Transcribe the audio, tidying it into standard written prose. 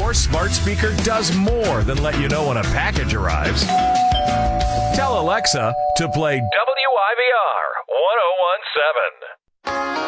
Your smart speaker does more than let you know when a package arrives. Tell Alexa to play WIVR 1017.